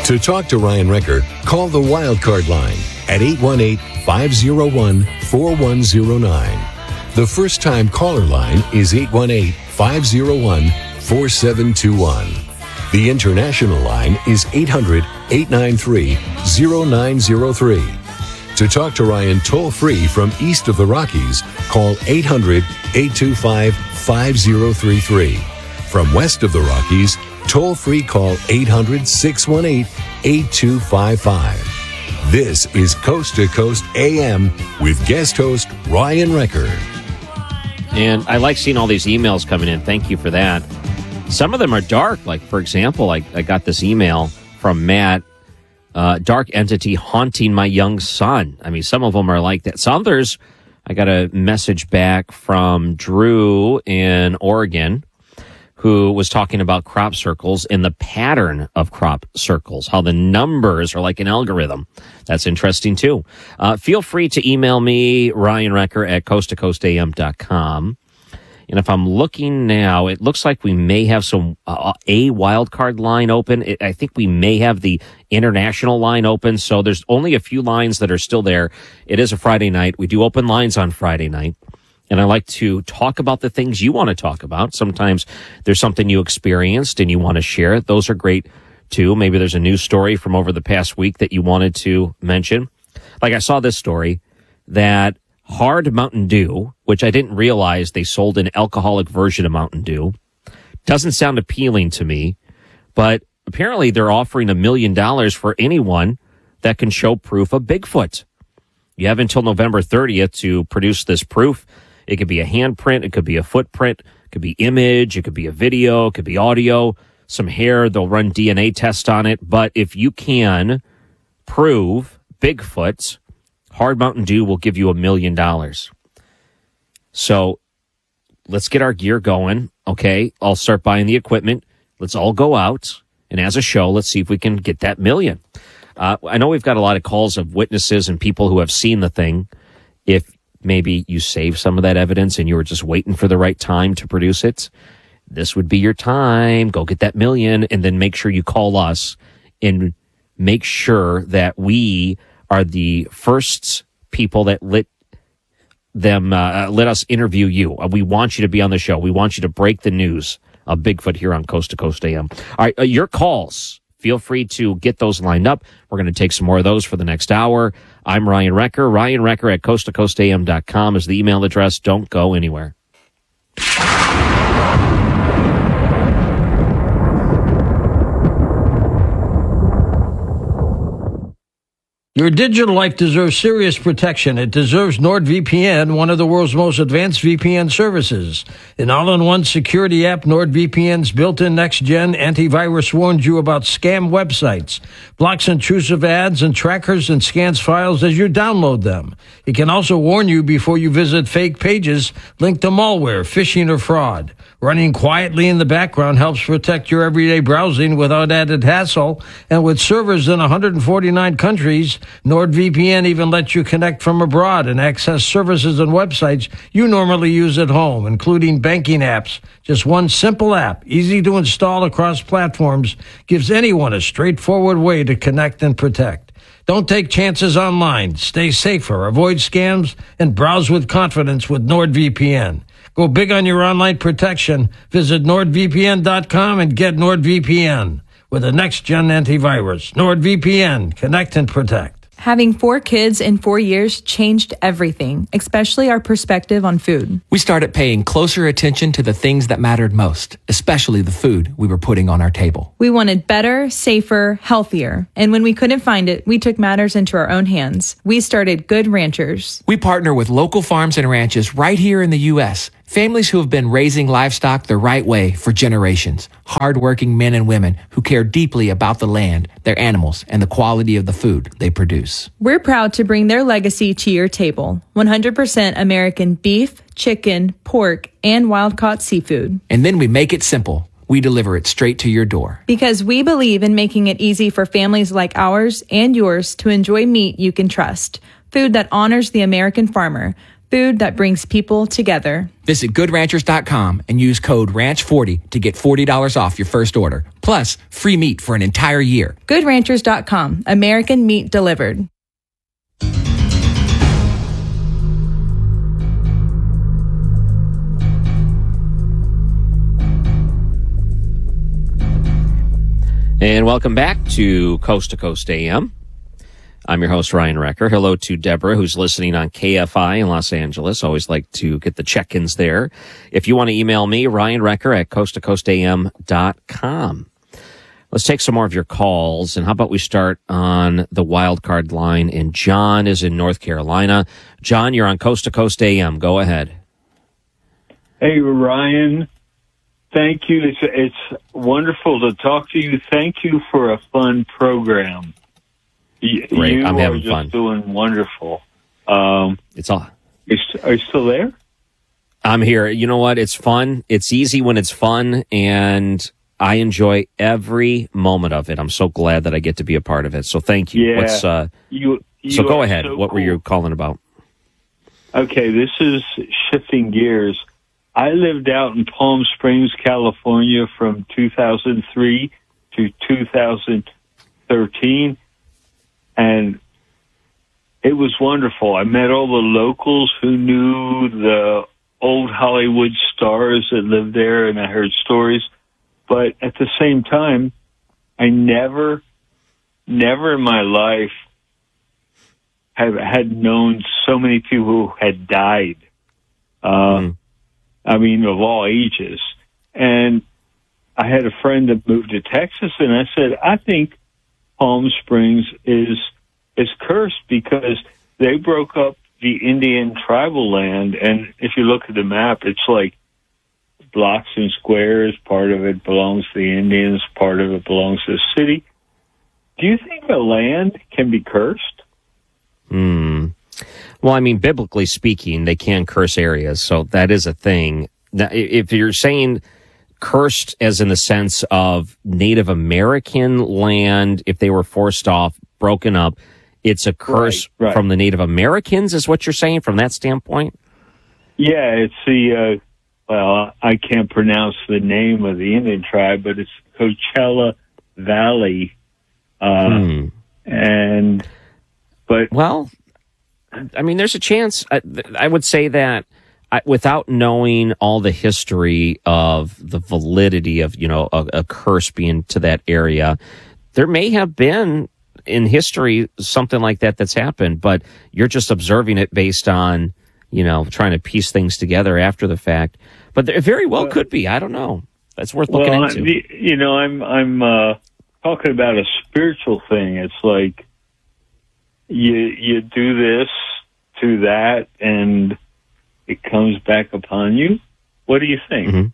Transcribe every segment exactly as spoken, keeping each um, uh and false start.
To talk to Ryan Recker, call the Wildcard line at eight one eight, five oh one, four one oh nine. The first-time caller line is eight one eight, five oh one, four seven two one. The international line is eight hundred, eight nine three, oh nine oh three. To talk to Ryan toll-free from east of the Rockies, call eight hundred, eight two five, five oh three three. From west of the Rockies, toll-free call eight hundred, six one eight, eight two five five. This is Coast to Coast A M with guest host Ryan Recker. And I like seeing all these emails coming in. Thank you for that. Some of them are dark. Like, for example, I, I got this email from Matt, uh, dark entity haunting my young son. I mean, some of them are like that. Some others, I got a message back from Drew in Oregon, who was talking about crop circles and the pattern of crop circles, how the numbers are like an algorithm. That's interesting, too. Uh, feel free to email me, Ryan Recker, at coast to coast a m dot com. And if I'm looking now, it looks like we may have some uh, a wildcard line open. It, I think we may have the international line open. So there's only a few lines that are still there. It is a Friday night. We do open lines on Friday night. And I like to talk about the things you want to talk about. Sometimes there's something you experienced and you want to share it. Those are great, too. Maybe there's a news story from over the past week that you wanted to mention. Like I saw this story that Hard Mountain Dew, which I didn't realize they sold an alcoholic version of Mountain Dew, doesn't sound appealing to me. But apparently they're offering a million dollars for anyone that can show proof of Bigfoot. You have until November thirtieth to produce this proof. It could be a handprint. It could be a footprint. It could be image. It could be a video. It could be audio, some hair. They'll run D N A tests on it. But if you can prove Bigfoot, Hard Mountain Dew will give you a million dollars. So let's get our gear going. Okay, I'll start buying the equipment. Let's all go out. And as a show, let's see if we can get that million. Uh, I know we've got a lot of calls of witnesses and people who have seen the thing. If maybe you save some of that evidence and you were just waiting for the right time to produce it, this would be your time. Go get that million and then make sure you call us and make sure that we are the first people that let them, uh, let us interview you. We want you to be on the show. We want you to break the news of Bigfoot here on Coast to Coast A M. All right, uh, your calls. Feel free to get those lined up. We're going to take some more of those for the next hour. I'm Ryan Recker. Ryan Recker at coast to coast a m dot com is the email address. Don't go anywhere. Your digital life deserves serious protection. It deserves NordVPN, one of the world's most advanced V P N services. An all-in-one security app, NordVPN's built-in next-gen antivirus warns you about scam websites, blocks intrusive ads and trackers, and scans files as you download them. It can also warn you before you visit fake pages linked to malware, phishing, or fraud. Running quietly in the background helps protect your everyday browsing without added hassle. And with servers in one hundred forty-nine countries, NordVPN even lets you connect from abroad and access services and websites you normally use at home, including banking apps. Just one simple app, easy to install across platforms, gives anyone a straightforward way to connect and protect. Don't take chances online. Stay safer, avoid scams, and browse with confidence with NordVPN. Go big on your online protection. Visit nord v p n dot com and get NordVPN with a next-gen antivirus. NordVPN. Connect and protect. Having four kids in four years changed everything, especially our perspective on food. We started paying closer attention to the things that mattered most, especially the food we were putting on our table. We wanted better, safer, healthier. And when we couldn't find it, we took matters into our own hands. We started Good Ranchers. We partner with local farms and ranches right here in the U S, families who have been raising livestock the right way for generations. Hardworking men and women who care deeply about the land, their animals, and the quality of the food they produce. We're proud to bring their legacy to your table. one hundred percent American beef, chicken, pork, and wild-caught seafood. And then we make it simple. We deliver it straight to your door. Because we believe in making it easy for families like ours and yours to enjoy meat you can trust. Food that honors the American farmer. food that brings people together. Visit good ranchers dot com and use code ranch forty to get forty dollars off your first order. Plus, free meat for an entire year. good ranchers dot com. American meat delivered. And welcome back to Coast to Coast A M. I'm your host, Ryan Wrecker. Hello to Deborah, who's listening on K F I in Los Angeles. Always like to get the check-ins there. If you want to email me, Ryan Wrecker at coast to coast a m dot com. Let's take some more of your calls. And how about we start on the wild card line? And John is in North Carolina. John, you're on Coast to Coast A M. Go ahead. Hey, Ryan. Thank you. It's, it's wonderful to talk to you. Thank you for a fun program. You, Great. you I'm are having just fun. doing wonderful. Um, It's all. is, are you still there? I'm here. You know what? It's fun. It's easy when it's fun, and I enjoy every moment of it. I'm so glad that I get to be a part of it. So thank you. Yeah. What's, uh, You, you so go are ahead. so what were cool. you calling about? Okay, this is shifting gears. I lived out in Palm Springs, California from two thousand three to two thousand thirteen, and it was wonderful. I met all the locals who knew the old Hollywood stars that lived there, and I heard stories. But at the same time, I never, never in my life have had known so many people who had died. Uh, Mm. I mean, of all ages. And I had a friend that moved to Texas, and I said, I think Palm Springs is is cursed because they broke up the Indian tribal land. And if you look at the map, it's like blocks and squares. Part of it belongs to the Indians. Part of it belongs to the city. Do you think the land can be cursed? Hmm. Well, I mean, biblically speaking, they can curse areas, so that is a thing. Now, if you're saying cursed as in the sense of Native American land, if they were forced off, broken up, it's a curse Right, right. from the Native Americans, is what you're saying from that standpoint? Yeah, it's the, uh, well, I can't pronounce the name of the Indian tribe, but it's Coachella Valley. Uh, Hmm. And, but, Well, I mean, there's a chance. I, I would say that I, without knowing all the history of the validity of, you know, a, a curse being to that area, there may have been in history something like that that's happened, but you're just observing it based on, you know, trying to piece things together after the fact. But there very well could be. I don't know. That's worth looking well, into. I, you know, I'm, I'm, uh, talking about a spiritual thing. It's like you, you do this to that and it comes back upon you. What do you think? Mhm.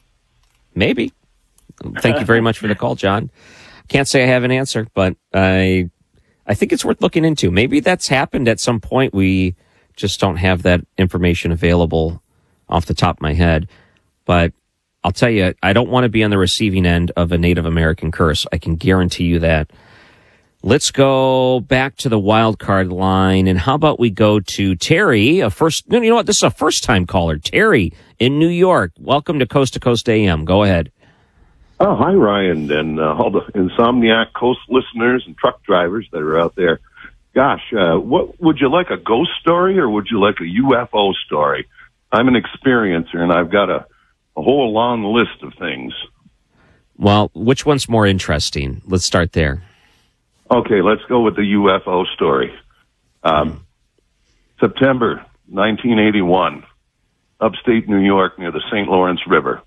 Maybe. Thank you very much for the call, John. Can't say I have an answer, but I I think it's worth looking into. Maybe that's happened at some point. We just don't have that information available off the top of my head. But I'll tell you, I don't want to be on the receiving end of a Native American curse. I can guarantee you that. Let's go back to the wild card line. And how about we go to Terry, a first, you know what? This is a first time caller. Terry in New York. Welcome to Coast to Coast A M. Go ahead. Oh, hi, Ryan, and uh, all the Insomniac Coast listeners and truck drivers that are out there. Gosh, uh, what would you like, a ghost story or would you like a U F O story? I'm an experiencer, and I've got a, a whole long list of things. Well, which one's more interesting? Let's start there. Okay, let's go with the U F O story. Um, September nineteen eighty-one, upstate New York near the Saint Lawrence River.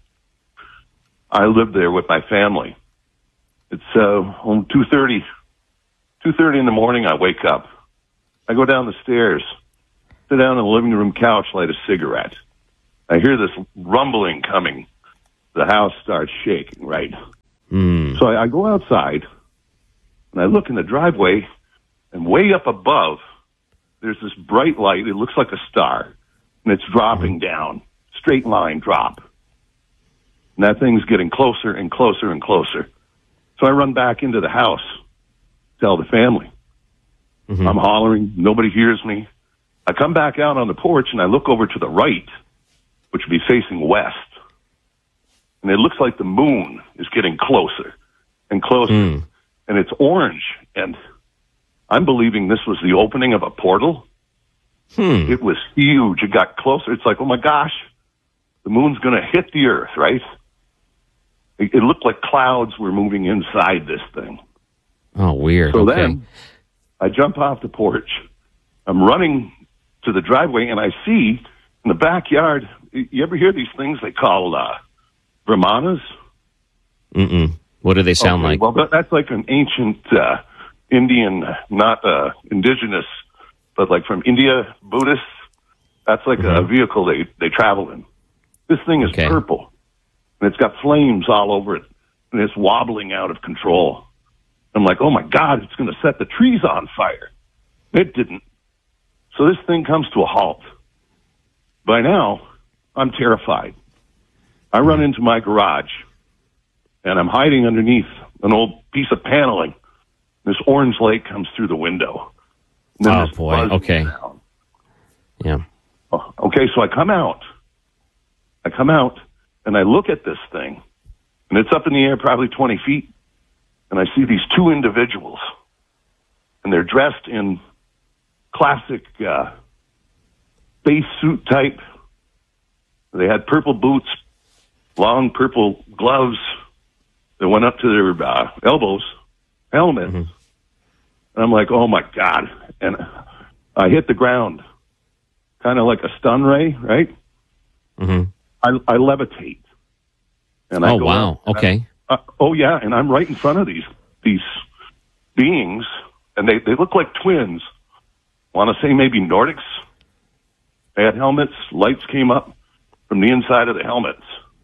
I lived there with my family. It's uh, on two thirty, two thirty in the morning, I wake up. I go down the stairs, sit down on the living room couch, light a cigarette. I hear this rumbling coming. The house starts shaking, right? Mm. So I, I go outside, and I look in the driveway, and way up above, there's this bright light. It looks like a star, and it's dropping down, straight line drop. And that thing's getting closer and closer and closer. So I run back into the house, tell the family. Mm-hmm. I'm hollering. Nobody hears me. I come back out on the porch and I look over to the right, which would be facing west. And it looks like the moon is getting closer and closer. Mm. And it's orange. And I'm believing this was the opening of a portal. Hmm. It was huge. It got closer. It's like, oh my gosh, the moon's going to hit the earth, right? It, it looked like clouds were moving inside this thing. Oh, weird. So okay. then I jump off the porch. I'm running to the driveway, and I see in the backyard, you ever hear these things they call uh, brahmanas? Mm-mm. What do they sound okay, like? Well, that, that's like an ancient uh, Indian, not uh, indigenous, but like from India, Buddhists. That's like mm-hmm. a vehicle they, they travel in. This thing is okay. purple, and it's got flames all over it, and it's wobbling out of control. I'm like, oh my God, it's going to set the trees on fire. It didn't. So this thing comes to a halt. By now, I'm terrified. I run into my garage, and I'm hiding underneath an old piece of paneling. This orange light comes through the window. Oh, boy. Okay. Down. Yeah. Okay, so I come out. I come out, and I look at this thing, and it's up in the air probably twenty feet, and I see these two individuals, and they're dressed in classic uh, space suit type. They had purple boots, long purple gloves that went up to their uh, elbows, helmets. Mm-hmm. And I'm like, oh, my God. And I hit the ground, kind of like a stun ray, right? Mm-hmm. I, I levitate. And I oh, go wow. up, okay. I, uh, oh, yeah. And I'm right in front of these these beings, and they, they look like twins. Want to say maybe Nordics? They had helmets. Lights came up from the inside of the helmets.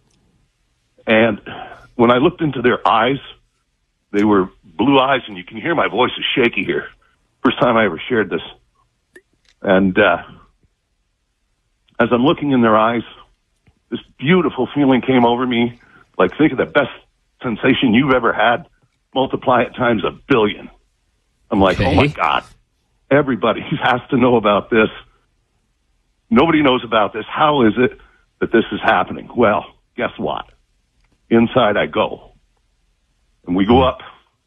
And when I looked into their eyes, they were blue eyes, and you can hear my voice is shaky here. First time I ever shared this. And uh, as I'm looking in their eyes, this beautiful feeling came over me. Like, think of the best sensation you've ever had. Multiply it times a billion. I'm like, okay. oh, my God. Everybody has to know about this. Nobody knows about this. How is it that this is happening? Well, guess what? Inside I go. And we go up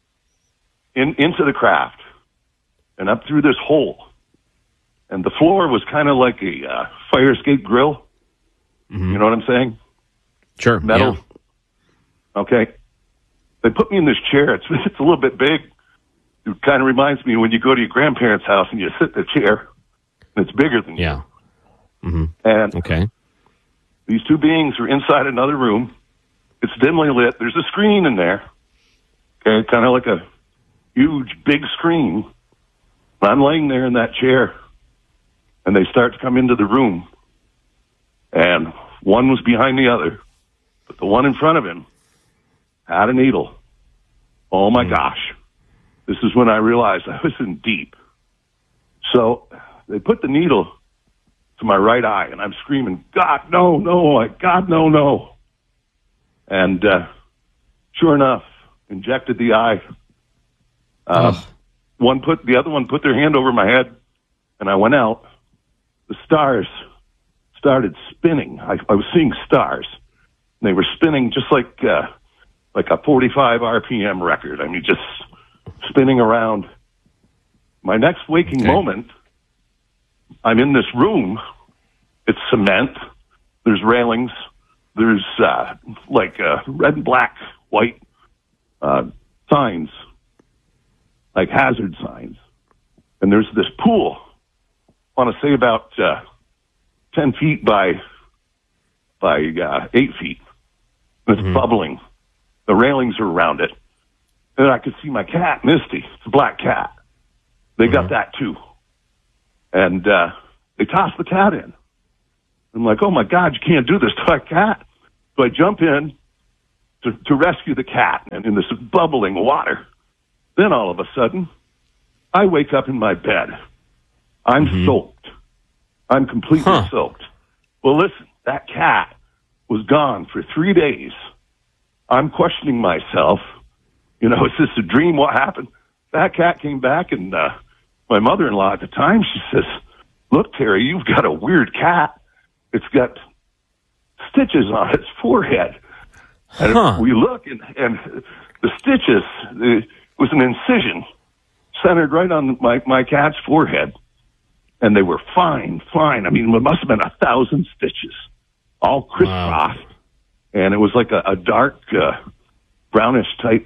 in, into the craft and up through this hole. And the floor was kind of like a uh, fire escape grill. Mm-hmm. You know what I'm saying? Sure. Metal. Yeah. Okay. They put me in this chair. It's, it's a little bit big. It kind of reminds me when you go to your grandparents' house and you sit in a chair, and it's bigger than yeah. you. Mm-hmm. And okay. these two beings are inside another room. It's dimly lit. There's a screen in there. Okay, kind of like a huge, big screen. I'm laying there in that chair, and they start to come into the room. And one was behind the other, but the one in front of him had a needle. Oh, my mm. gosh. This is when I realized I was in deep. So they put the needle to my right eye, and I'm screaming, God, no, no, God, no, no. And uh, sure enough, injected the eye. Uh, oh. One put the other one put their hand over my head, and I went out. The stars started spinning. I, I was seeing stars. And they were spinning just like uh, like a forty-five R P M record. I mean, just spinning around. My next waking okay. moment, I'm in this room. It's cement. There's railings. There's uh, like uh, red and black, white uh, signs, like hazard signs. And there's this pool, I want to say about uh, ten feet by by uh, eight feet. It's mm-hmm. bubbling. The railings are around it. And I could see my cat, Misty. It's a black cat. They mm-hmm. got that too. And uh, they tossed the cat in. I'm like, oh my God, you can't do this to our cat. So I jump in to, to rescue the cat and in this bubbling water. Then all of a sudden, I wake up in my bed. I'm mm-hmm. soaked. I'm completely huh. soaked. Well, listen, that cat was gone for three days. I'm questioning myself. You know, is this a dream? What happened? That cat came back, and uh, my mother-in-law at the time, she says, look, Terry, you've got a weird cat. It's got stitches on its forehead. And Huh. we look, and, and the stitches, it was an incision centered right on my, my cat's forehead. And they were fine, fine. I mean, it must have been a thousand stitches, all crisscrossed. Wow. And it was like a, a dark, uh, brownish type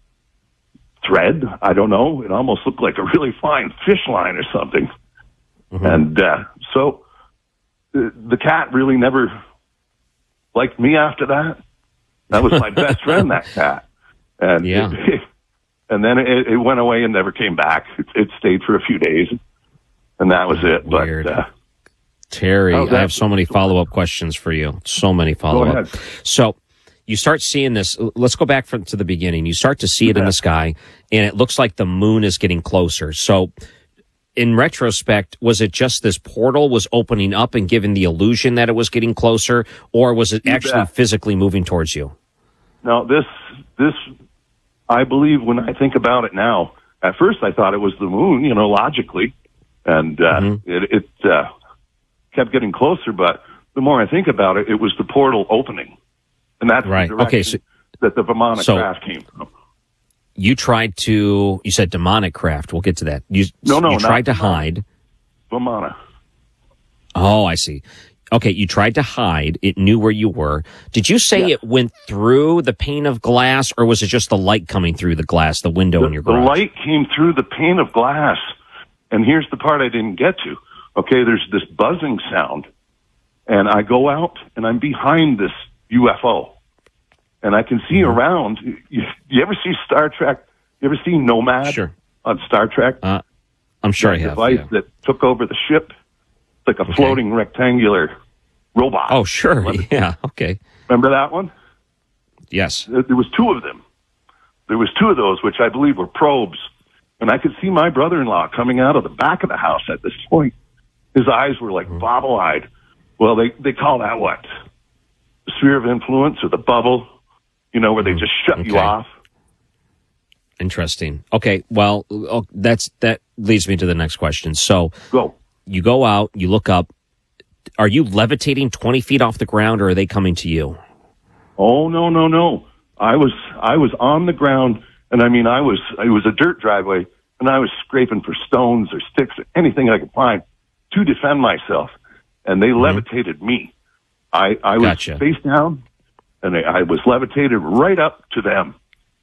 thread. I don't know. It almost looked like a really fine fish line or something. Mm-hmm. And uh, so the, the cat really never liked me after that. That was my best friend, that cat. And yeah. it, and then it, it went away and never came back. It, it stayed for a few days, and that was it. Weird. But uh, Terry, oh, I have so many follow-up questions for you. So many follow-up. So you start seeing this. Let's go back from, to the beginning. You start to see it yeah. in the sky, and it looks like the moon is getting closer. So in retrospect, was it just this portal was opening up and giving the illusion that it was getting closer, or was it actually yeah. physically moving towards you? No, this, this, I believe when I think about it now, at first I thought it was the moon, you know, logically, and uh, mm-hmm. it, it uh, kept getting closer, but the more I think about it, it was the portal opening. And that's right. the direction okay, so, that the Vimana so craft came from. You tried to, you said demonic craft. We'll get to that. You, no, no, you tried to Vimana. hide. Vimana. Oh, I see. Okay, you tried to hide. It knew where you were. Did you say yes. it went through the pane of glass, or was it just the light coming through the glass, the window the, in your garage? The light came through the pane of glass. And here's the part I didn't get to. Okay, there's this buzzing sound. And I go out, and I'm behind this U F O. And I can see mm-hmm. around. You, you ever see Star Trek? You ever see Nomad sure. on Star Trek? Uh, I'm sure I have. Device yeah. that took over the ship. It's like a okay. floating rectangular robot. Oh, sure. Yeah, okay. Remember that one? Yes. There was two of them. There was two of those, which I believe were probes. And I could see my brother-in-law coming out of the back of the house at this point. His eyes were like mm-hmm. bobble-eyed. Well, they, they call that what? The sphere of influence or the bubble, you know, where they just shut okay. you off. Interesting. Okay, well, oh, that's that leads me to the next question. So go. You go out, you look up. Are you levitating twenty feet off the ground, or are they coming to you? Oh, no, no, no. I was I was on the ground, and I mean, I was it was a dirt driveway, and I was scraping for stones or sticks or anything I could find to defend myself. And they mm-hmm. levitated me. I, I was gotcha. face down, and I, I was levitated right up to them.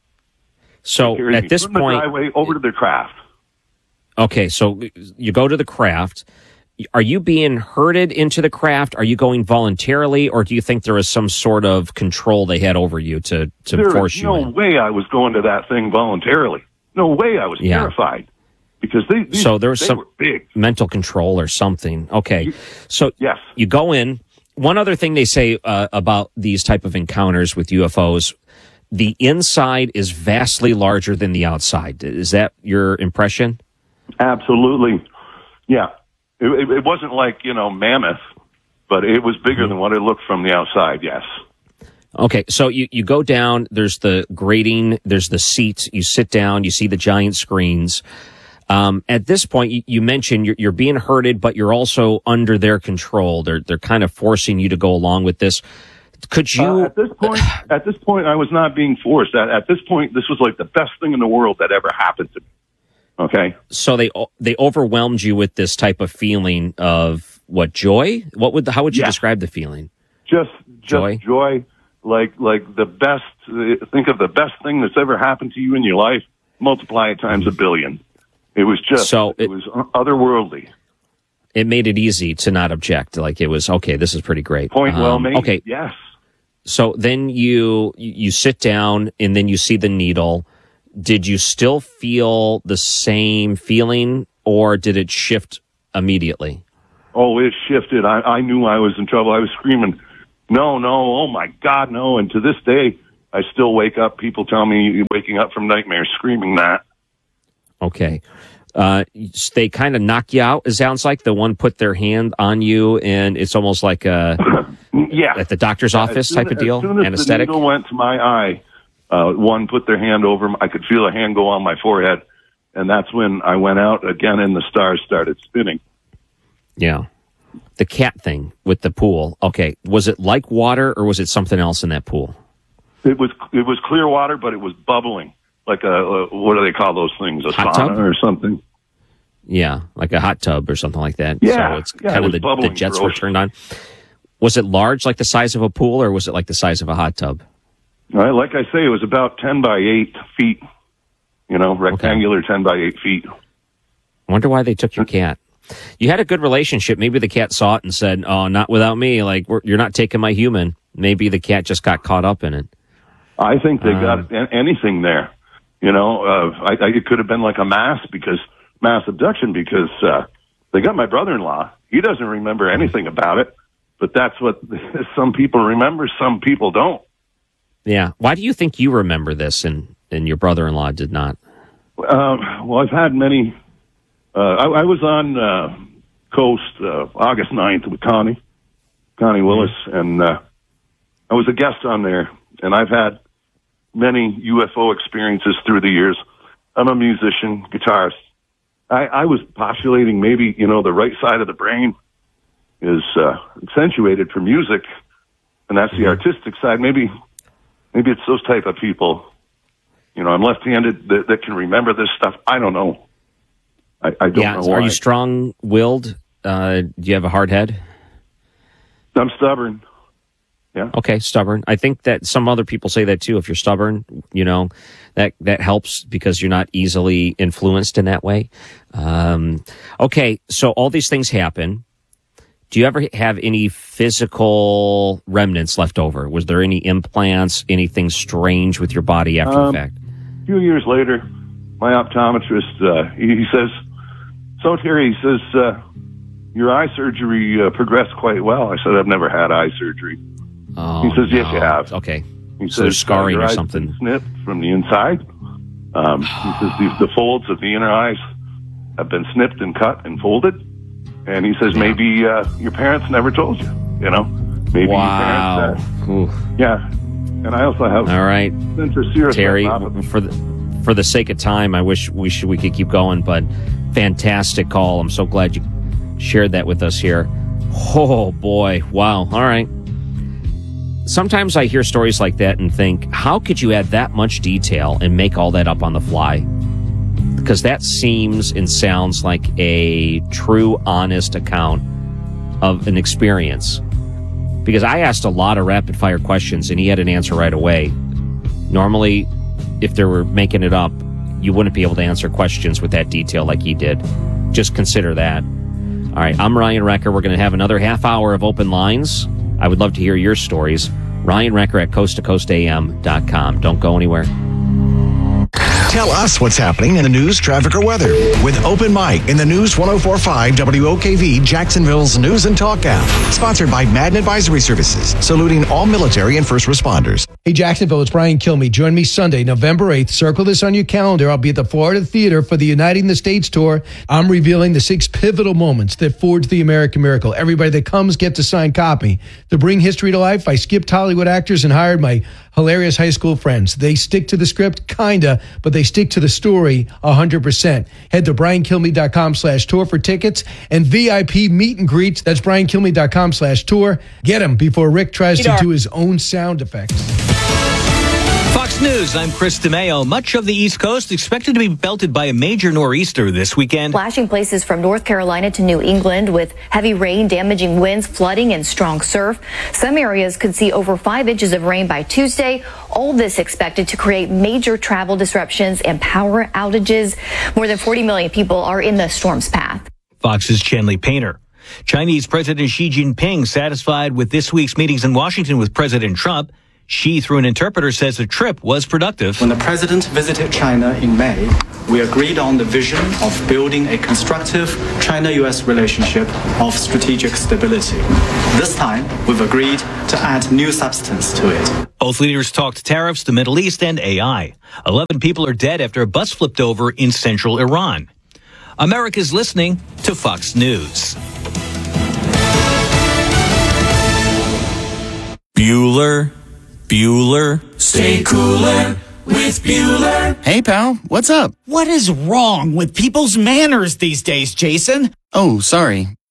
So at this from point, the driveway over to their craft. Okay, so you go to the craft. Are you being herded into the craft? Are you going voluntarily, or do you think there was some sort of control they had over you to, to there force you no in? No way I was going to that thing voluntarily. No way I was yeah. terrified. Because they, these, so there was they some were big. mental control or something. Okay, you, so yes. you go in. One other thing they say uh, about these type of encounters with U F Os, the inside is vastly larger than the outside. Is that your impression? Absolutely. Yeah. It, it, it wasn't like, you know, mammoth, but it was bigger mm-hmm. than what it looked from the outside, yes. Okay, so you, you go down, there's the grating, there's the seats, you sit down, you see the giant screens. Um, at this point, you, you mentioned you're, you're being herded, but you're also under their control. They're they're kind of forcing you to go along with this. Could you? Uh, at this point, at this point, I was not being forced. At, at this point, this was like the best thing in the world that ever happened to me. Okay. So they they overwhelmed you with this type of feeling of what joy? What would the, how would you yeah. describe the feeling? Just, just joy. Joy, like like the best. Think of the best thing that's ever happened to you in your life. Multiply it times a billion. It was just, so it, it was otherworldly. It made it easy to not object. Like it was, okay, this is pretty great. Point well um, made. Okay. Yes. So then you, you sit down and then you see the needle. Did you still feel the same feeling, or did it shift immediately? Oh, it shifted. I, I knew I was in trouble. I was screaming, no, no, oh my God, no. And to this day, I still wake up. People tell me waking up from nightmares screaming that. Okay. Uh, they kind of knock you out, it sounds like. The one put their hand on you, and it's almost like a yeah. at the doctor's office soon, type of deal, as soon as anesthetic. The needle went to my eye, uh, one put their hand over me. I could feel a hand go on my forehead, and that's when I went out again, and the stars started spinning. Yeah. The cat thing with the pool. Okay. Was it like water or was it something else in that pool? It was it was clear water, but it was bubbling. Like a, a what do they call those things? A hot sauna tub? or something? Yeah, like a hot tub or something like that. Yeah. So it's yeah, kind it of was the, bubbling the jets gross. were turned on. Was it large, like the size of a pool, or was it like the size of a hot tub? Right, like I say, it was about ten by eight feet. You know, rectangular okay. ten by eight feet. I wonder why they took your cat. You had a good relationship. Maybe the cat saw it and said, "Oh, not without me. Like we're, you're not taking my human." Maybe the cat just got caught up in it. I think they um, got anything there. You know, uh, I, I, it could have been like a mass because mass abduction because uh, they got my brother-in-law. He doesn't remember anything about it, but that's what some people remember. Some people don't. Yeah. Why do you think you remember this and, and your brother-in-law did not? Um, well, I've had many. Uh, I, I was on uh, Coast uh, August ninth with Connie, Connie Willis, and uh, I was a guest on there, and I've had many U F O experiences through the years. I'm a musician, guitarist. I, I was postulating maybe, you know, the right side of the brain is uh, accentuated for music, and that's the artistic side. Maybe maybe it's those type of people. You know, I'm left-handed that, that can remember this stuff. I don't know. I, I don't yeah, know why. Are you strong-willed? Uh, do you have a hard head? I'm stubborn. Yeah. Okay, stubborn. I think that some other people say that too. If you're stubborn, you know, that that helps because you're not easily influenced in that way. Um, okay, so all these things happen. Do you ever have any physical remnants left over? Was there any implants, anything strange with your body after um, the fact? A few years later, my optometrist, uh, he, he says, so Terry, he says, uh, your eye surgery uh, progressed quite well. I said, I've never had eye surgery. Oh, he says, yes, no. you have. Okay. He so says, there's scarring uh, your or eyes something. been snipped from the inside. Um, he says the, the folds of the inner eyes have been snipped and cut and folded. And he says, yeah. maybe uh, your parents never told you, you know? Maybe wow. your parents, uh, yeah. And I also have all right, Terry, for the, for the sake of time, I wish we should, we could keep going, but fantastic call. I'm so glad you shared that with us here. Oh, boy. Wow. All right. Sometimes I hear stories like that and think, how could you add that much detail and make all that up on the fly? Because that seems and sounds like a true, honest account of an experience. Because I asked a lot of rapid-fire questions, and he had an answer right away. Normally, if they were making it up, you wouldn't be able to answer questions with that detail like he did. Just consider that. All right, I'm Ryan Recker. We're going to have another half hour of open lines. I would love to hear your stories. Ryan Recker at coast to coast a m dot com. Don't go anywhere. Tell us what's happening in the news, traffic, or weather with Open Mic in the News one oh four point five W O K V, Jacksonville's News and Talk app. Sponsored by Madden Advisory Services, saluting all military and first responders. Hey, Jacksonville, it's Brian Kilmeade. Join me Sunday, November eighth. Circle this on your calendar. I'll be at the Florida Theater for the Uniting the States tour. I'm revealing the six pivotal moments that forged the American miracle. Everybody that comes gets a signed copy. To bring history to life, I skipped Hollywood actors and hired my hilarious high school friends. They stick to the script, kinda, but they stick to the story one hundred percent. Head to briankilmeade.com slash tour for tickets and V I P meet and greets. That's briankilmeade.com slash tour. Get them before Rick tries to do his own sound effects. Fox News, I'm Chris DeMeo. Much of the East Coast expected to be belted by a major nor'easter this weekend. Flashing places from North Carolina to New England with heavy rain, damaging winds, flooding, and strong surf. Some areas could see over five inches of rain by Tuesday. All this expected to create major travel disruptions and power outages. More than forty million people are in the storm's path. Fox's Chenley Painter. Chinese President Xi Jinping satisfied with this week's meetings in Washington with President Trump. Xi, through an interpreter, says the trip was productive. When the president visited China in May, we agreed on the vision of building a constructive China-U S relationship of strategic stability. This time, we've agreed to add new substance to it. Both leaders talked tariffs, the Middle East, and A I. Eleven people are dead after a bus flipped over in central Iran. America's listening to Fox News. Bueller. Bueller. Stay cooler with Bueller. Hey, pal, what's up? What is wrong with people's manners these days, Jason? Oh, sorry.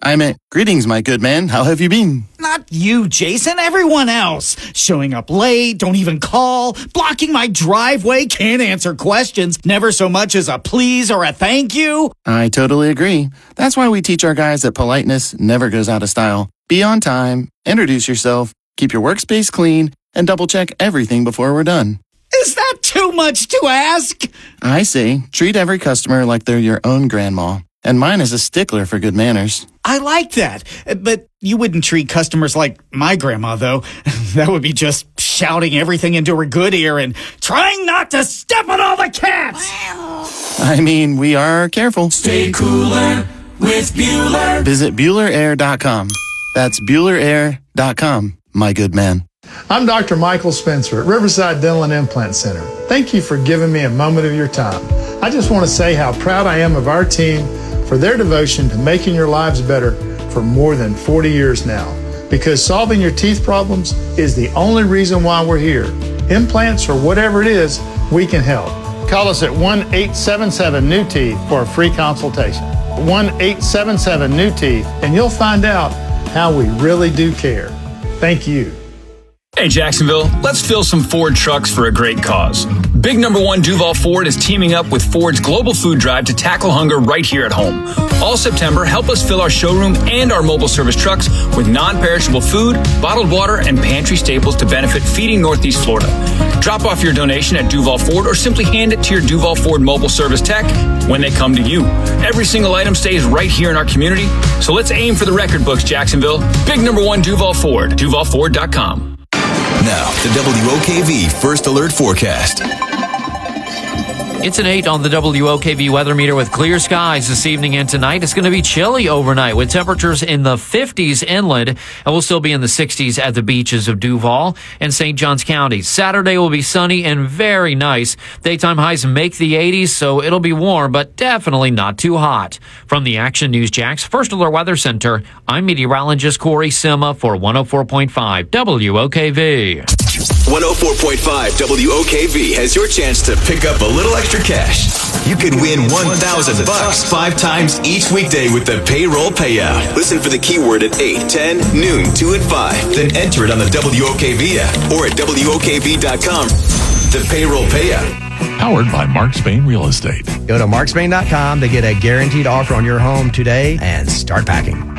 I meant, greetings, my good man. How have you been? Not you, Jason. Everyone else. Showing up late, don't even call, blocking my driveway, can't answer questions, never so much as a please or a thank you. I totally agree. That's why we teach our guys that politeness never goes out of style. Be on time, introduce yourself, keep your workspace clean, and double-check everything before we're done. Is that too much to ask? I say, treat every customer like they're your own grandma. And mine is a stickler for good manners. I like that. But you wouldn't treat customers like my grandma, though. That would be just shouting everything into her good ear and trying not to step on all the cats. I mean, we are careful. Stay cooler with Bueller. Visit Bueller Air dot com. That's Bueller Air dot com, my good man. I'm Doctor Michael Spencer at Riverside Dental and Implant Center. Thank you for giving me a moment of your time. I just want to say how proud I am of our team for their devotion to making your lives better for more than forty years now. Because solving your teeth problems is the only reason why we're here. Implants or whatever it is, we can help. Call us at one eight seven seven new teeth for a free consultation. one eight seven seven new teeth, and you'll find out how we really do care. Thank you. Hey Jacksonville, let's fill some Ford trucks for a great cause. Big number one Duval Ford is teaming up with Ford's Global Food Drive to tackle hunger right here at home. All September, help us fill our showroom and our mobile service trucks with non-perishable food, bottled water, and pantry staples to benefit Feeding Northeast Florida. Drop off your donation at Duval Ford or simply hand it to your Duval Ford mobile service tech when they come to you. Every single item stays right here in our community, so let's aim for the record books, Jacksonville. Big number one Duval Ford, Duval Ford dot com. Now, the W O K V First Alert Forecast. It's an eight on the W O K V weather meter with clear skies this evening and tonight. It's going to be chilly overnight with temperatures in the fifties inland, and we'll still be in the sixties at the beaches of Duval and Saint Johns counties. Saturday will be sunny and very nice. Daytime highs make the eighties, so it'll be warm, but definitely not too hot. From the Action News Jax First Alert Weather Center, I'm meteorologist Corey Sima for one oh four point five W O K V. one oh four point five W O K V has your chance to pick up a little extra cash. You could win one thousand bucks five times each weekday with the payroll payout. Listen for the keyword at eight, ten, noon, two, and five. Then enter it on the W O K V app or at W O K V dot com. The payroll payout. Powered by Mark Spain Real Estate. Go to mark spain dot com to get a guaranteed offer on your home today and start packing.